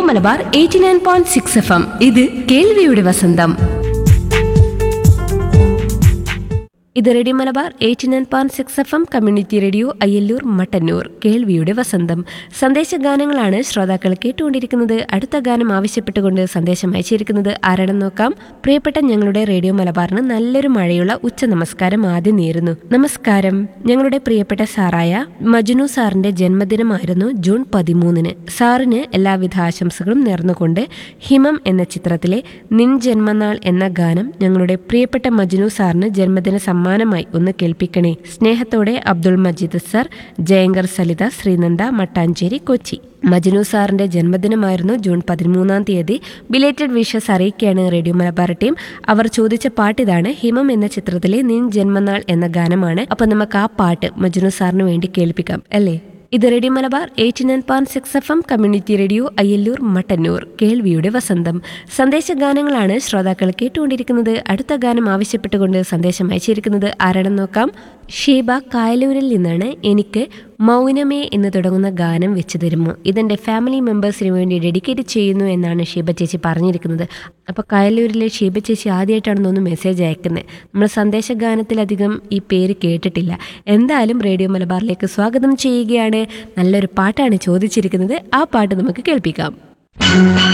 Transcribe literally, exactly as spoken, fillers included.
Malabar eighty nine point six F M. ഇത് കേൾവിയുടെ വസന്തം. ഇത് radio Malabar eighty nine point six F M, community radio Ayyallur Mattannur. കേൾവിയുടെ വസന്തം. സന്ദേശഗാനങ്ങളാണ് ശ്രോതാക്കൾ കേട്ടുകൊണ്ടിരിക്കുന്നത്. അടുത്ത ഗാനം ആവശ്യപ്പെട്ടുകൊണ്ട് സന്ദേശം അയച്ചിരിക്കുന്നത് ആരാണെന്ന് നോക്കാം. പ്രിയപ്പെട്ട ഞങ്ങളുടെ റേഡിയോ മലബാറിന് നല്ലൊരു മഴയുള്ള ഉച്ച നമസ്കാരം ആദ്യം നേരുന്നു. നമസ്കാരം. ഞങ്ങളുടെ പ്രിയപ്പെട്ട സാറായ മജ്നു സാറിന്റെ ജന്മദിനമായിരുന്നു ജൂൺ പതിമൂന്നിന്. സാറിന് എല്ലാവിധ ആശംസകളും നേർന്നുകൊണ്ട് ഹിമം എന്ന ചിത്രത്തിലെ നിൻ ജന്മനാൾ എന്ന ഗാനം ഞങ്ങളുടെ പ്രിയപ്പെട്ട മജ്നു സാറിന് ജന്മദിന സമ്മാനമായി ഒന്ന് കേൾപ്പിക്കണേ. സ്നേഹത്തോടെ അബ്ദുൾ മജീദ് സർ, ജയങ്കർ സലിത, ശ്രീനന്ദ, മട്ടാഞ്ചേരി, കൊച്ചി. മജ്നു സാറിന്റെ ജന്മദിനമായിരുന്നു ജൂൺ പതിമൂന്നാം തീയതി. ബിലേറ്റഡ് വിഷസ് അറിയിക്കുകയാണ് റേഡിയോ മലബാർ ടീം. അവർ ചോദിച്ച പാട്ട് ഇതാണ്. ഹിമം എന്ന ചിത്രത്തിലെ നിൻ ജന്മനാൾ എന്ന ഗാനമാണ്. അപ്പൊ നമുക്ക് ആ പാട്ട് മജ്നു സാറിന് വേണ്ടി കേൾപ്പിക്കാം അല്ലേ? ഇത് radio Malabar eighty nine point six F M, community radio Ayyallur Mattannur. കേൾവിയുടെ വസന്തം. സന്ദേശഗാനങ്ങളാണ് ശ്രോതാക്കൾ കേട്ടുകൊണ്ടിരിക്കുന്നത്. അടുത്ത ഗാനം ആവശ്യപ്പെട്ടുകൊണ്ട് സന്ദേശം അയച്ചിരിക്കുന്നത് ആരാണെന്ന് നോക്കാം. ഷീബ കായലൂരിൽ നിന്നാണ്. എനിക്ക് മൗനമേ എന്ന് തുടങ്ങുന്ന ഗാനം വെച്ച് തരുമോ? ഇതെൻ്റെ ഫാമിലി മെമ്പേഴ്സിന് വേണ്ടി ഡെഡിക്കേറ്റ് ചെയ്യുന്നു എന്നാണ് ഷീബ ചേച്ചി പറഞ്ഞിരിക്കുന്നത്. അപ്പോൾ കായലൂരിലെ ഷീബ ചേച്ചി ആദ്യമായിട്ടാണ് തോന്നുന്നു മെസ്സേജ് അയക്കുന്നത്. നമ്മൾ സന്ദേശഗാനത്തിലധികം ഈ പേര് കേട്ടിട്ടില്ല. എന്തായാലും റേഡിയോ മലബാറിലേക്ക് സ്വാഗതം ചെയ്യുകയാണ്. നല്ലൊരു പാട്ടാണ് ചോദിച്ചിരിക്കുന്നത്. ആ പാട്ട് നമുക്ക് കേൾപ്പിക്കാം.